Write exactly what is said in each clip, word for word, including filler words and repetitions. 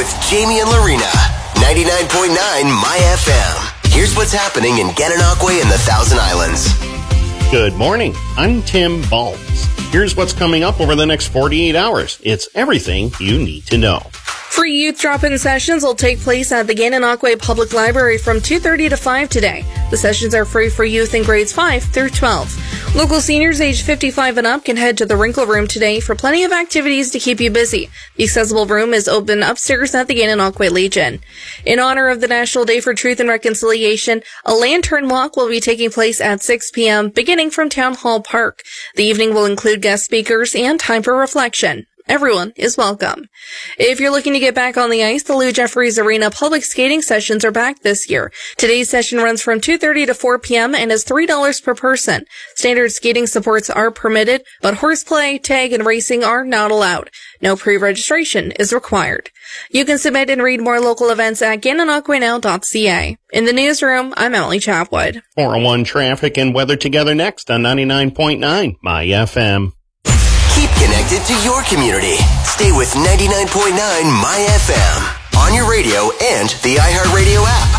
with Jamie and Lorena. ninety-nine point nine My F M. Here's what's happening in Gananoque and the Thousand Islands. Good morning. I'm Tim Balls. Here's what's coming up over the next forty-eight hours. It's everything you need to know. Free youth drop-in sessions will take place at the Gananoque Public Library from two thirty to five today. The sessions are free for youth in grades five through twelve. Local seniors aged fifty-five and up can head to the Wrinkle Room today for plenty of activities to keep you busy. The accessible room is open upstairs at the Gananoque Legion. In honor of the National Day for Truth and Reconciliation, a lantern walk will be taking place at six p.m. beginning from Town Hall Park. The evening will include guest speakers and time for reflection. Everyone is welcome. If you're looking to get back on the ice, the Lou Jeffries Arena public skating sessions are back this year. Today's session runs from two thirty to four p.m. and is three dollars per person. Standard skating supports are permitted, but horseplay, tag, and racing are not allowed. No pre-registration is required. You can submit and read more local events at gananoque now dot c a. In the newsroom, I'm Emily Chapwood. four oh one traffic and weather together next on ninety-nine point nine My F M. Keep connected to your community. Stay with ninety-nine point nine My F M on your radio and the iHeartRadio app.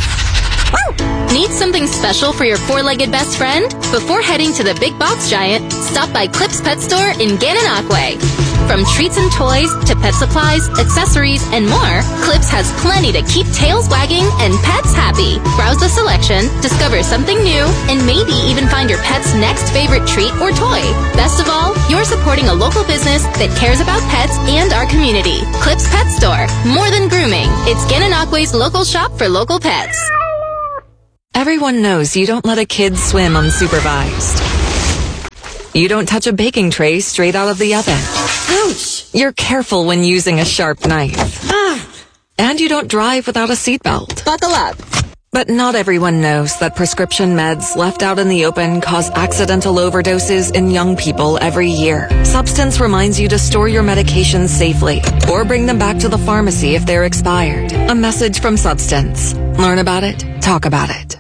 Need something special for your four-legged best friend? Before heading to the big box giant, stop by Clips Pet Store in Gananoque. From treats and toys to pet supplies, accessories, and more, Clips has plenty to keep tails wagging and pets happy. Browse the selection, discover something new, and maybe even find your pet's next favorite treat or toy. Best of all, you're supporting a local business that cares about pets and our community. Clips Pet Store. More than grooming. It's Gananoque's local shop for local pets. Everyone knows you don't let a kid swim unsupervised. You don't touch a baking tray straight out of the oven. Ouch! You're careful when using a sharp knife. Ah! And you don't drive without a seatbelt. Buckle up. But not everyone knows that prescription meds left out in the open cause accidental overdoses in young people every year. Substance reminds you to store your medications safely or bring them back to the pharmacy if they're expired. A message from Substance. Learn about it. Talk about it.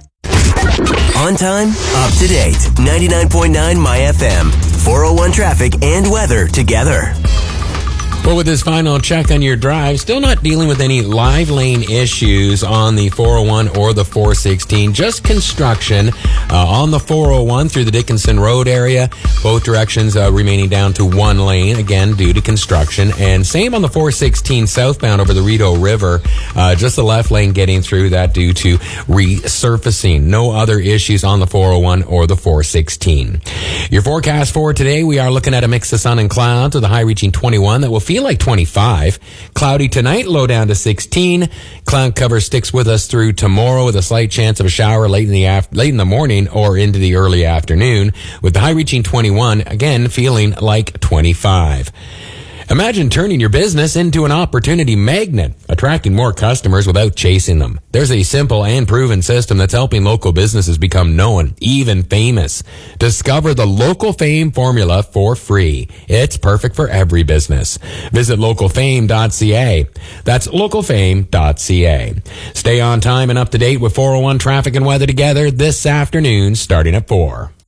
On time, up to date. ninety-nine point nine My F M. four oh one traffic and weather together. Well, with this final check on your drive, still not dealing with any live lane issues on the four oh one or the four sixteen. Just construction uh, on the four oh one through the Dickinson Road area. Both directions uh, remaining down to one lane, again, due to construction. And same on the four sixteen southbound over the Rideau River. Uh, just the left lane getting through that due to resurfacing. No other issues on the four oh one or the four sixteen. Your forecast for today, we are looking at a mix of sun and clouds with a high reaching twenty-one that will feel like twenty-five. Cloudy tonight, low down to sixteen. Cloud cover sticks with us through tomorrow with a slight chance of a shower late in the af- late in the morning or into the early afternoon, with the high reaching twenty-one, again feeling like twenty-five. Imagine turning your business into an opportunity magnet, attracting more customers without chasing them. There's a simple and proven system that's helping local businesses become known, even famous. Discover the Local Fame formula for free. It's perfect for every business. Visit local fame dot c a. That's local fame dot c a. Stay on time and up to date with four oh one traffic and weather together this afternoon starting at four.